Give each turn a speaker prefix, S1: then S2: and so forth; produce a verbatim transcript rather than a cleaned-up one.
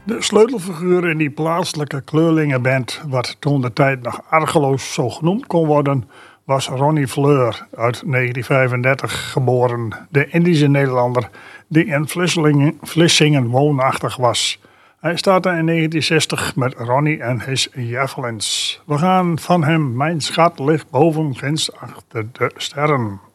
S1: De sleutelfiguur in die plaatselijke kleurlingenband, wat toen de tijd nog argeloos zo genoemd kon worden, was Ronnie Fleur, uit negentien vijfendertig geboren, de Indische Nederlander die in Vlissingen, Vlissingen woonachtig was. Hij startte in negentien zestig met Ronnie en His Javelins. We gaan van hem Mijn schat ligt boven ginds achter de sterren.